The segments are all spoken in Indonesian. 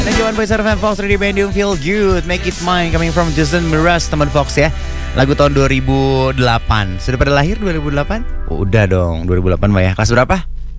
91.7 Fox Radio Bandung, Feel Good, Make It Mine, coming from Jason Mraz, teman Fox ya. Lagu tahun 2008. Sudah pada lahir 2008? Oh, udah dong, 2008 Mbak ya. Kelas berapa?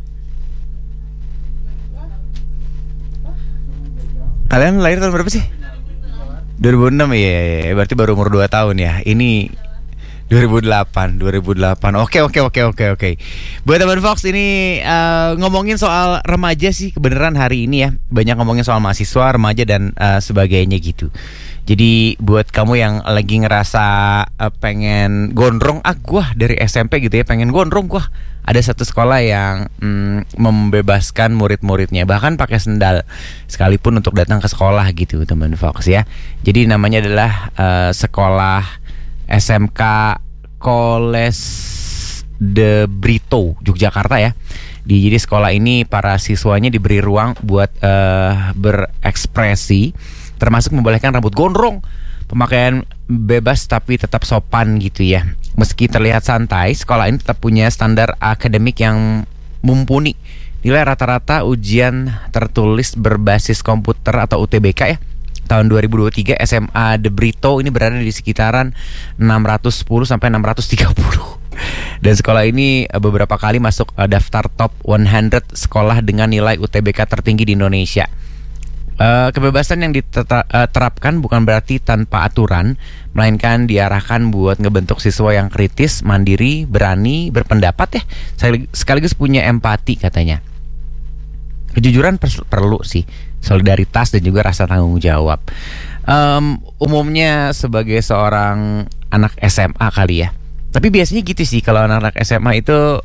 Kalian lahir tahun berapa sih? 2006 ya, berarti baru umur 2 tahun ya. Ini 2008. Oke. Buat teman Fox ini ngomongin soal remaja sih kebenaran hari ini ya. Banyak ngomongin soal mahasiswa, remaja dan sebagainya gitu. Jadi buat kamu yang lagi ngerasa pengen gondrong, gua dari SMP gitu ya, pengen gondrong gua. Ada satu sekolah yang membebaskan murid-muridnya bahkan pakai sendal sekalipun untuk datang ke sekolah gitu teman Fox ya. Jadi namanya adalah sekolah SMK Koles de Brito, Yogyakarta ya. Jadi sekolah ini para siswanya diberi ruang buat berekspresi, termasuk membolehkan rambut gondrong, pemakaian bebas tapi tetap sopan gitu ya. Meski terlihat santai, sekolah ini tetap punya standar akademik yang mumpuni. Nilai rata-rata ujian tertulis berbasis komputer atau UTBK ya. Tahun 2023 SMA De Brito ini berada di sekitaran 610 sampai 630. Dan sekolah ini beberapa kali masuk daftar top 100 sekolah dengan nilai UTBK tertinggi di Indonesia. Kebebasan yang diterapkan bukan berarti tanpa aturan, melainkan diarahkan buat ngebentuk siswa yang kritis, mandiri, berani, berpendapat ya, sekaligus punya empati katanya. Kejujuran perlu sih, solidaritas dan juga rasa tanggung jawab. Umumnya sebagai seorang anak SMA kali ya. Tapi biasanya gitu sih kalau anak-anak SMA itu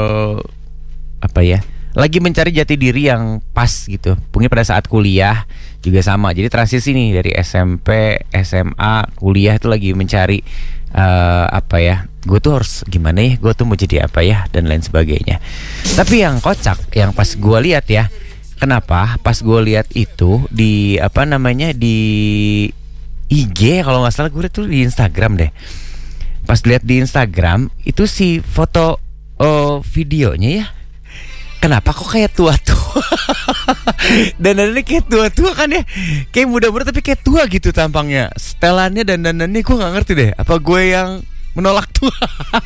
lagi mencari jati diri yang pas gitu. Mungkin pada saat kuliah juga sama. Jadi transisi nih dari SMP, SMA, kuliah itu lagi mencari gue tuh harus gimana ya, gue tuh mau jadi apa ya, dan lain sebagainya. Tapi yang kocak, yang pas gue lihat ya, kenapa pas gue lihat itu di di IG kalau nggak salah, gue lihat tuh di Instagram deh. Pas lihat di Instagram itu si foto videonya ya, kenapa kok kayak tua-tua? Dandannya kayak tua-tua kan ya, kayak muda-muda tapi kayak tua gitu tampangnya. Setelannya dan dandannya gue nggak ngerti deh, apa gue yang menolak tua?